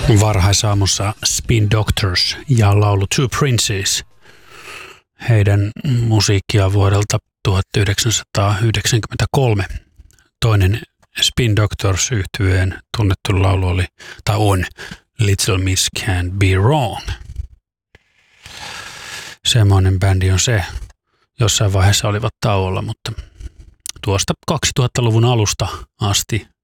Varhaisaamussa Spin Doctors ja laulu Two Princes. Heidän musiikkia vuodelta 1993. Toinen Spin Doctors -yhtyeen tunnettu laulu on Little Miss Can't Be Wrong. Semmoinen bändi on se. Jossain vaiheessa olivat tauolla, mutta tuosta 2000-luvun alusta asti